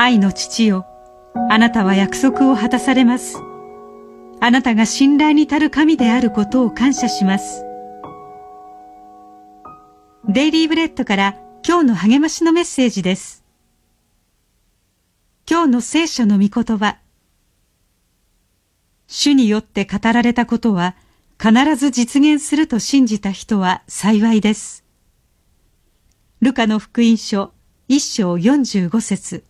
愛の父よ、あなたは約束を果たされます。あなたが信頼に足る神であることを感謝します。デイリーブレッドから今日の励ましのメッセージです。今日の聖書の御言葉。主によって語られたことは必ず実現すると信じた人は幸いです。ルカの福音書1章45節。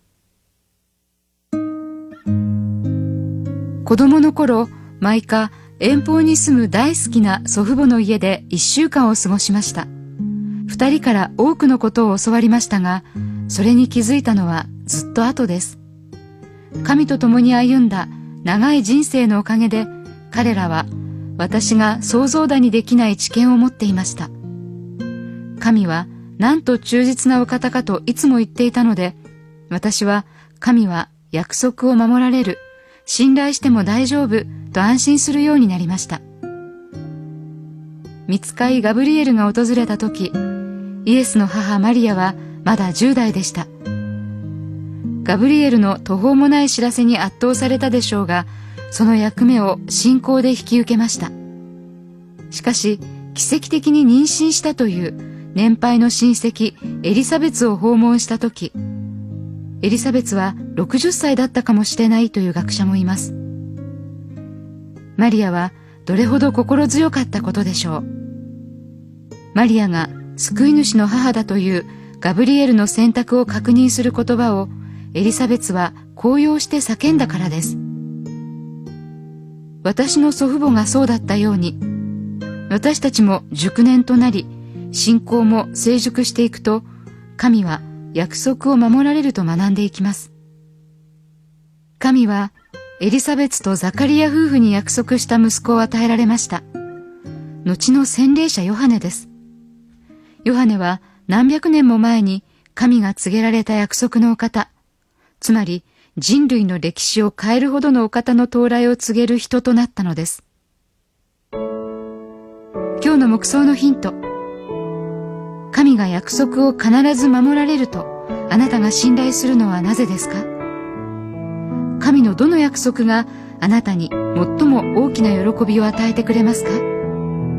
子供の頃、毎回遠方に住む大好きな祖父母の家で1週間を過ごしました。2人から多くのことを教わりましたが、それに気づいたのはずっと後です。神と共に歩んだ長い人生のおかげで、彼らは私が想像だにできない知見を持っていました。神はなんと忠実なお方かといつも言っていたので、私は神は約束を守られる、信頼しても大丈夫と安心するようになりました。御使いガブリエルが訪れた時、イエスの母マリアはまだ10代でした。ガブリエルの途方もない知らせに圧倒されたでしょうが、その役目を信仰で引き受けました。しかし、奇跡的に妊娠したという年配の親戚エリザベツを訪問した時、エリザベツは60歳だったかもしれないという学者もいます。マリアはどれほど心強かったことでしょう。マリアが救い主の母だというガブリエルの選択を確認する言葉をエリザベツは高揚して叫んだからです。私の祖父母がそうだったように、私たちも熟年となり、信仰も成熟していくと、神は約束を守られると学んでいきます。神はエリザベツとザカリア夫婦に約束した息子を与えられました。後の洗礼者ヨハネです。ヨハネは何百年も前に神が告げられた約束のお方、つまり人類の歴史を変えるほどのお方の到来を告げる人となったのです。今日の黙想のヒント。神が約束を必ず守られるとあなたが信頼するのはなぜですか？神のどの約束があなたに最も大きな喜びを与えてくれますか？